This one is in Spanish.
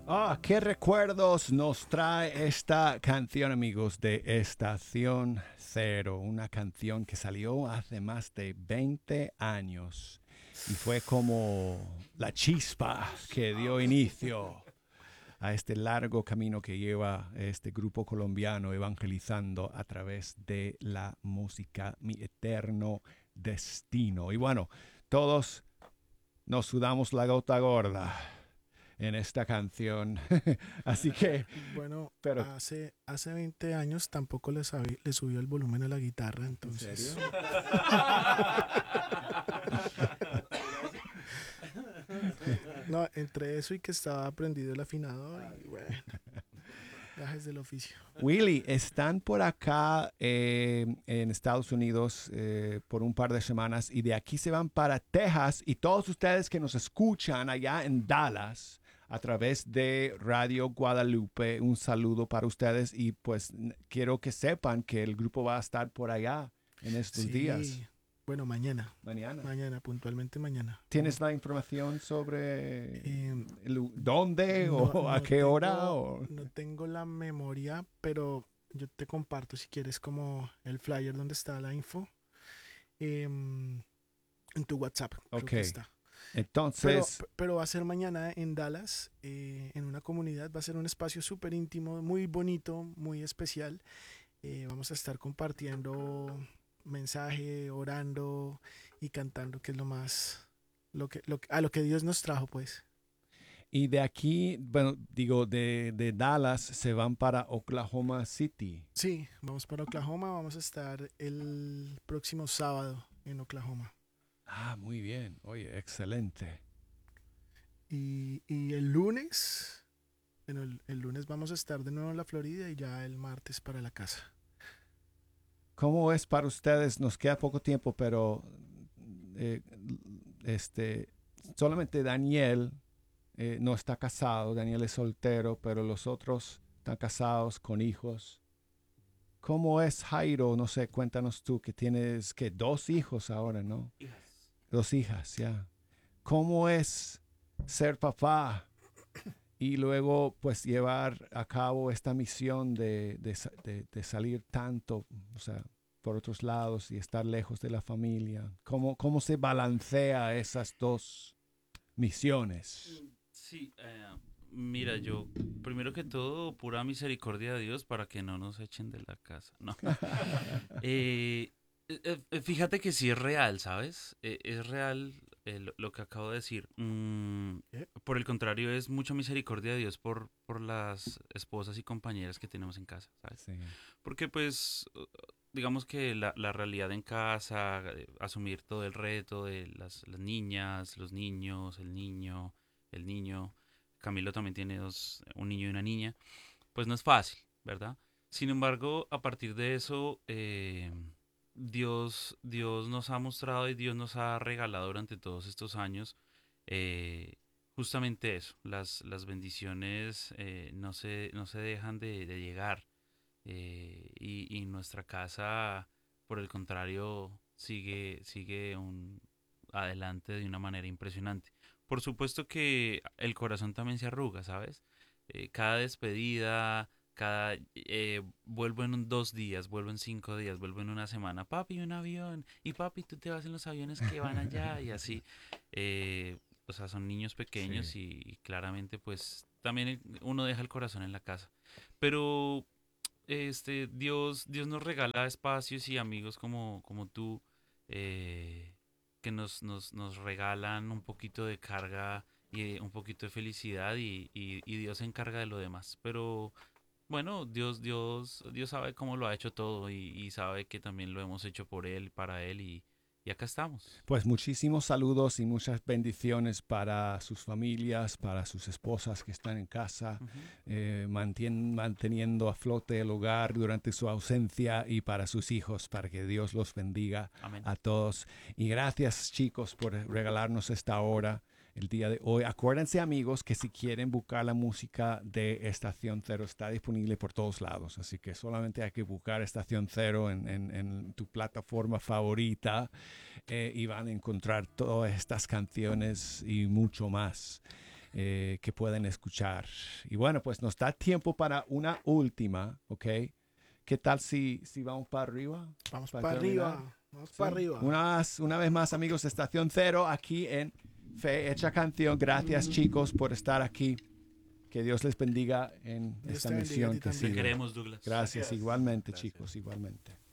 Ah, qué recuerdos nos trae esta canción, amigos, de Estación Cero. Una canción que salió hace más de 20 años y fue como la chispa que dio inicio a este largo camino que lleva este grupo colombiano evangelizando a través de la música, Mi Eterno Destino. Y bueno, todos nos sudamos la gota gorda en esta canción. Así que, Bueno, pero, hace 20 años tampoco le subió el volumen a la guitarra, ¿en serio? entonces... No, entre eso y que estaba aprendido el afinador y bueno, gajes del oficio. Willy, están por acá en Estados Unidos por un par de semanas y de aquí se van para Texas y todos ustedes que nos escuchan allá en Dallas a través de Radio Guadalupe, un saludo para ustedes y pues quiero que sepan que el grupo va a estar por allá en estos días. Sí, bueno, mañana, Mañana. mañana, puntualmente mañana. ¿Tienes la información sobre Em, dónde no, o a qué hora? O... no tengo la memoria, pero yo te comparto si quieres como el flyer donde está la info. em, en tu WhatsApp, creo Ok, que está. entonces, Pero va a ser mañana en Dallas, en una comunidad, va a ser un espacio súper íntimo, muy bonito, muy especial. Vamos a estar compartiendo mensaje, orando y cantando, que es lo más, a lo que Dios nos trajo, pues. y de aquí, bueno, digo, de Dallas se van para Oklahoma City. Sí, vamos para Oklahoma, vamos a estar el próximo sábado en Oklahoma. Ah, muy bien. Oye, excelente. Y el lunes, bueno, el lunes vamos a estar de nuevo en la Florida y ya el martes para la casa. ¿Cómo es para ustedes? Nos queda poco tiempo, pero eh, este, solamente Daniel no está casado. Daniel es soltero, pero los otros están casados con hijos. ¿Cómo es Jairo? No sé, cuéntanos tú que tienes que dos hijos ahora, ¿no? Dos hijas, ya. ¿Cómo es ser papá y luego pues llevar a cabo esta misión de salir tanto, o sea, por otros lados y estar lejos de la familia? ¿Cómo se balancea esas dos misiones? Sí, mira, yo primero que todo, pura misericordia de Dios para que no nos echen de la casa, ¿no? Eh, Fíjate que sí es real, ¿sabes? Es real lo que acabo de decir. ¿Eh? Por el contrario, es mucha misericordia de Dios por las esposas y compañeras que tenemos en casa, ¿sabes? Sí. Porque pues, digamos que la realidad en casa, asumir todo el reto de las niñas, los niños, el niño, Camilo también tiene un niño y una niña, pues no es fácil, ¿verdad? Sin embargo, a partir de eso, Dios nos ha mostrado y Dios nos ha regalado durante todos estos años eh, justamente eso. Las bendiciones no se dejan de llegar. Y nuestra casa, por el contrario, sigue adelante de una manera impresionante. Por supuesto que el corazón también se arruga, ¿sabes? Cada despedida, vuelvo en 2 días, vuelvo en 5 días, vuelvo en una semana. Papi, un avión. Y papi, tú te vas en los aviones que van allá y así. O sea, son niños Sí. pequeños y claramente pues también uno deja el corazón en la casa. Pero Dios nos regala espacios y amigos como tú, eh, que nos regalan un poquito de carga y un poquito de felicidad y Dios se encarga de lo demás. Pero bueno, Dios sabe cómo lo ha hecho todo y sabe que también lo hemos hecho por Él, para Él y acá estamos. Pues muchísimos saludos y muchas bendiciones para sus familias, para sus esposas que están en casa, Ujú. manteniendo a flote el hogar durante su ausencia y para sus hijos, para que Dios los bendiga Amén. a todos. Y gracias chicos por regalarnos esta hora el día de hoy. Acuérdense amigos que si quieren buscar la música de Estación Cero está disponible por todos lados, así que solamente hay que buscar Estación Cero en tu plataforma favorita y van a encontrar todas estas canciones y mucho más. que pueden escuchar. Y bueno, pues nos da tiempo para una última, ¿ok? ¿Qué tal si vamos para arriba? Vamos para para terminar. arriba. Vamos para arriba. Una vez más, amigos de Estación Cero, aquí en Fe Hecha Canción. Gracias, chicos, por estar aquí. Que Dios les bendiga en Dios esta te bendiga a misión ti que también. Te sigue. queremos, Douglas. Gracias, Gracias. igualmente, Gracias. chicos, igualmente.